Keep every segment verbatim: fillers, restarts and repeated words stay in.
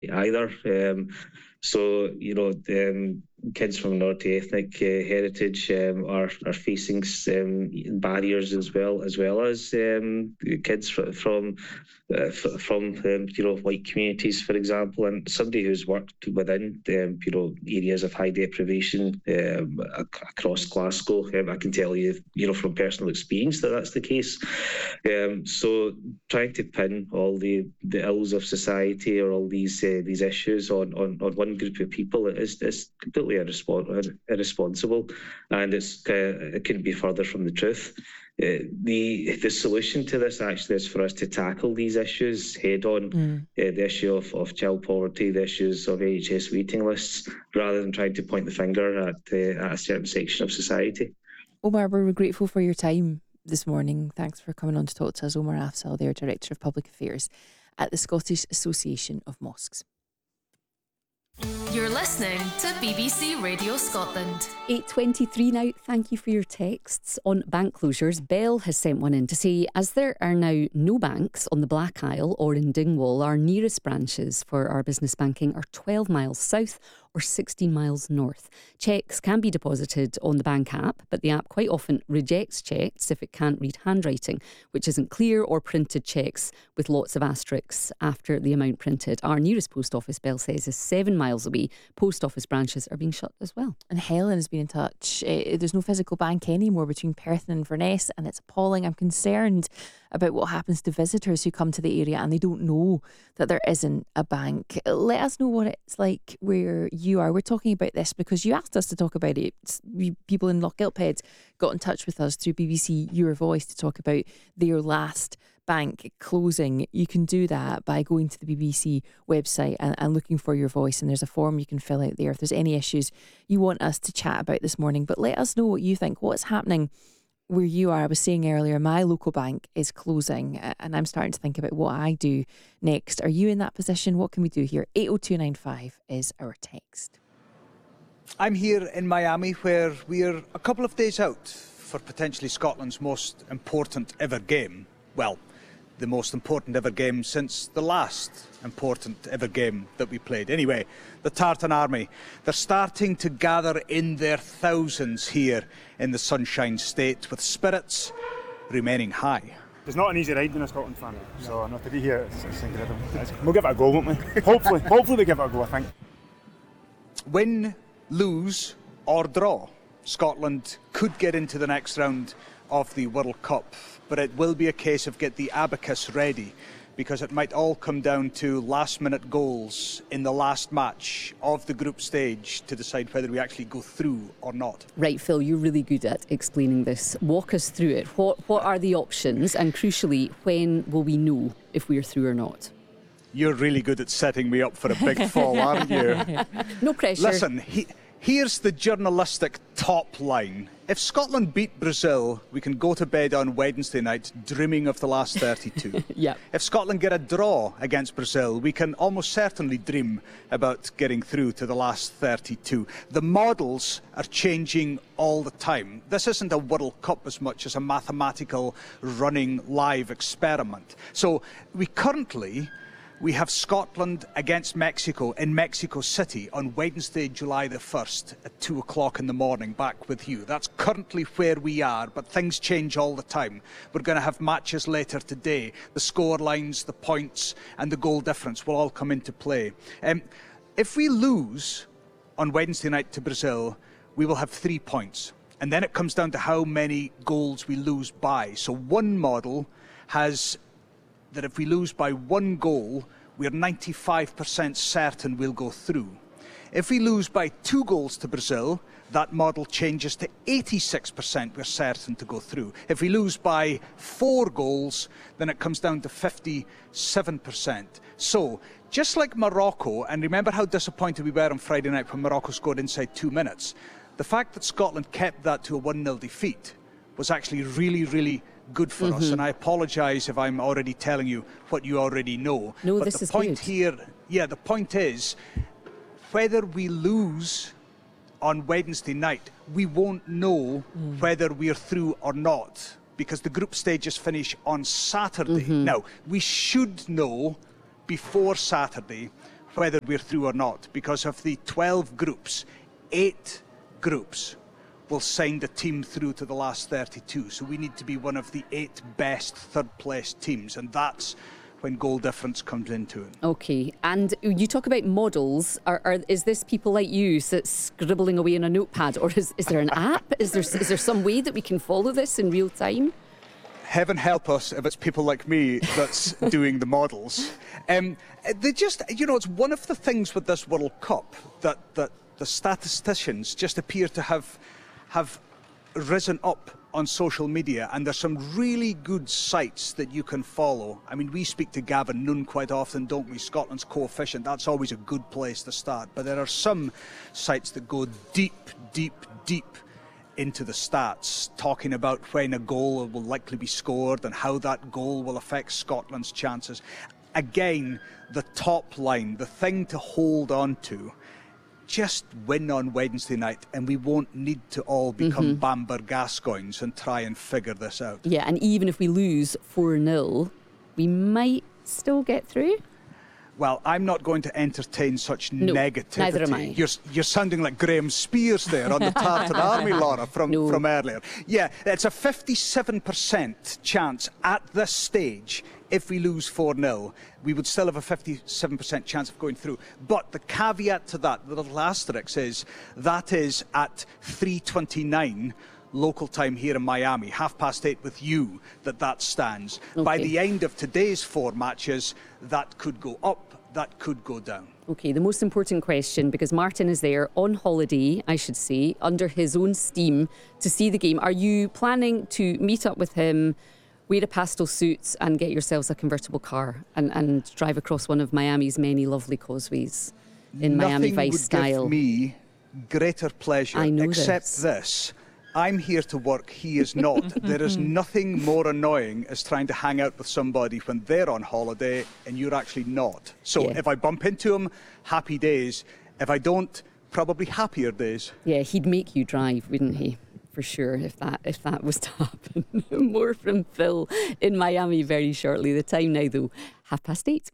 either. Um, so, you know, um, kids from minority ethnic uh, heritage um, are are facing um, barriers as well, as well as um, kids fr- from uh, f- from um, you know, white communities, for example. And somebody who's worked within um, you know, areas of high deprivation um, ac- across Glasgow, um, I can tell you, you know, from personal experience that that's the case. Um, so trying to pin all the, the ills of society or all these uh, these issues on, on, on one group of people is, is completely irrespons- irresponsible, and it's uh, it couldn't be further from the truth. Uh, the the solution to this actually is for us to tackle these issues head on. Mm. Uh, the issue of, of child poverty, the issues of A H S waiting lists, rather than trying to point the finger at, uh, at a certain section of society. Omar, we're grateful for your time this morning. Thanks for coming on to talk to us. Omar Afzal, their Director of Public Affairs at the Scottish Association of Mosques. You're listening to B B C Radio Scotland. eight twenty-three now. Thank you for your texts on bank closures. Bell has sent one in to say, as there are now no banks on the Black Isle or in Dingwall, our nearest branches for our business banking are twelve miles south or sixteen miles north. Cheques can be deposited on the bank app, but the app quite often rejects cheques if it can't read handwriting, which isn't clear, or printed cheques with lots of asterisks after the amount printed. Our nearest post office, Bell says, is seven miles away. Post office branches are being shut as well. And Helen has been in touch. Uh, there's no physical bank anymore between Perth and Inverness, and it's appalling. I'm concerned about what happens to visitors who come to the area and they don't know that there isn't a bank. Let us know what it's like where you are. We're talking about this because you asked us to talk about it. We, people in Lochgilphead got in touch with us through B B C Your Voice to talk about their last bank closing. You can do that by going to the B B C website and, and looking for Your Voice, and there's a form you can fill out there if there's any issues you want us to chat about this morning. But let us know what you think. What's happening where you are? I was saying earlier, my local bank is closing and I'm starting to think about what I do next. Are you in that position? What can we do here? eight oh two nine five is our text. I'm here in Miami, where we're a couple of days out for potentially Scotland's most important ever game. Well, the most important ever game since the last important ever game that we played. Anyway, the Tartan Army, they're starting to gather in their thousands here in the Sunshine State, with spirits remaining high. It's not an easy ride being a Scotland fan, so not to be here, it's, it's incredible. It's, we'll give it a go, won't we? Hopefully, hopefully we give it a go, I think. Win, lose or draw, Scotland could get into the next round of the World Cup, but it will be a case of get the abacus ready, because it might all come down to last-minute goals in the last match of the group stage to decide whether we actually go through or not. Right, Phil, you're really good at explaining this. Walk us through it. What what are the options, and crucially, when will we know if we're through or not? You're really good at setting me up for a big fall, aren't you? No pressure. Listen, he, here's the journalistic top line. If Scotland beat Brazil, we can go to bed on Wednesday night dreaming of the last thirty-two. Yeah. If Scotland get a draw against Brazil, we can almost certainly dream about getting through to the last thirty-two. The models are changing all the time. This isn't a World Cup as much as a mathematical running live experiment. So we currently... We have Scotland against Mexico in Mexico City on Wednesday, July the first at two o'clock in the morning, back with you. That's currently where we are, but things change all the time. We're going to have matches later today. The score lines, the points and the goal difference will all come into play. Um, if we lose on Wednesday night to Brazil, we will have three points. And then it comes down to how many goals we lose by. So one model has... that if we lose by one goal, we're ninety-five percent certain we'll go through. If we lose by two goals to Brazil, that model changes to eighty-six percent we're certain to go through. If we lose by four goals, then it comes down to fifty-seven percent. So, just like Morocco, and remember how disappointed we were on Friday night when Morocco scored inside two minutes, the fact that Scotland kept that to a one nil defeat was actually really, really good for mm-hmm. us, and I apologise if I'm already telling you what you already know. No, but this the is point good. here, yeah, the point is, whether we lose on Wednesday night, we won't know mm. whether we're through or not, because the group stages finish on Saturday. Mm-hmm. Now, we should know before Saturday whether we're through or not, because of the twelve groups, eight groups will send a team through to the last thirty-two. So we need to be one of the eight best third-place teams, and that's when goal difference comes into it. OK, and you talk about models. Are, are, is this people like you that's scribbling away in a notepad, or is, is there an app? Is there is there some way that we can follow this in real time? Heaven help us if it's people like me that's doing the models. Um, they just, you know, it's one of the things with this World Cup that, that the statisticians just appear to have have risen up on social media, and there's some really good sites that you can follow. I mean, we speak to Gavin Nunn quite often, don't we? Scotland's Coefficient, that's always a good place to start. But there are some sites that go deep, deep, deep into the stats, talking about when a goal will likely be scored and how that goal will affect Scotland's chances. Again, the top line, the thing to hold on to, just win on Wednesday night and we won't need to all become mm-hmm. Bamber Gascoignes and try and figure this out. Yeah, and even if we lose four nil, we might still get through. Well, I'm not going to entertain such no, negativity. Neither am I. You're, you're sounding like Graham Spears there on the Tartan Army, Laura, from, no. from earlier. Yeah, it's a fifty-seven percent chance at this stage. If we lose four nil, we would still have a fifty-seven percent chance of going through. But the caveat to that, the little asterisk, is that is at three twenty-nine local time here in Miami, half past eight with you, that that stands. Okay. By the end of today's four matches, that could go up, that could go down. OK, the most important question, because Martin is there on holiday, I should say, under his own steam to see the game. Are you planning to meet up with him, wear a pastel suit and get yourselves a convertible car and, and drive across one of Miami's many lovely causeways in Nothing Miami Vice would style? Give me greater pleasure, I know except this. this. I'm here to work, he is not. There is nothing more annoying as trying to hang out with somebody when they're on holiday and you're actually not. So yeah. if I bump into him, happy days. If I don't, probably happier days. Yeah, he'd make you drive, wouldn't he? For sure, if that if that was to happen. More from Phil in Miami very shortly. The time now, though, half past eight.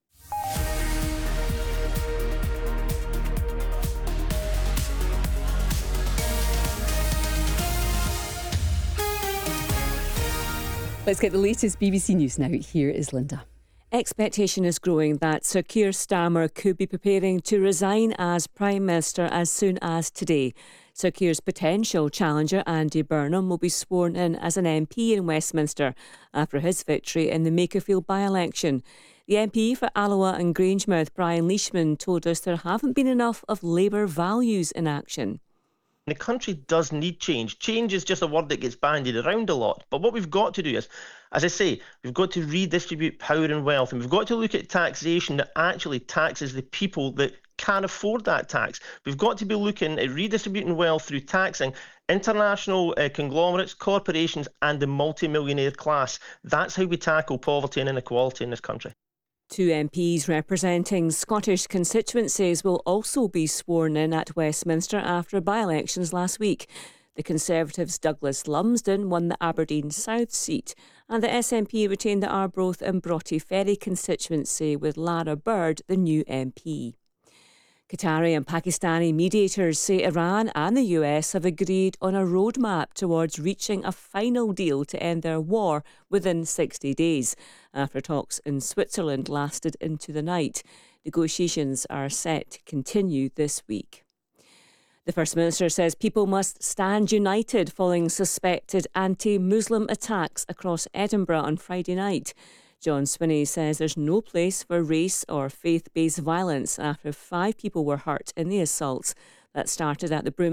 Let's get the latest B B C News now. Here is Linda. Expectation is growing that Sir Keir Starmer could be preparing to resign as Prime Minister as soon as today. Sir Keir's potential challenger, Andy Burnham, will be sworn in as an M P in Westminster after his victory in the Makerfield by-election. The M P for Alloa and Grangemouth, Brian Leishman, told us there haven't been enough of Labour values in action. The country does need change. Change is just a word that gets bandied around a lot. But what we've got to do is, as I say, we've got to redistribute power and wealth. And we've got to look at taxation that actually taxes the people that can afford that tax. We've got to be looking at redistributing wealth through taxing international uh, conglomerates, corporations and the multi-millionaire class. That's how we tackle poverty and inequality in this country. Two M Ps representing Scottish constituencies will also be sworn in at Westminster after by-elections last week. The Conservatives' Douglas Lumsden won the Aberdeen South seat, and the S N P retained the Arbroath and Broughty Ferry constituency with Lara Bird the new M P. Qatari and Pakistani mediators say Iran and the U S have agreed on a roadmap towards reaching a final deal to end their war within sixty days, after talks in Switzerland lasted into the night. Negotiations are set to continue this week. The First Minister says people must stand united following suspected anti-Muslim attacks across Edinburgh on Friday night. John Swinney says there's no place for race or faith-based violence after five people were hurt in the assaults that started at the Broom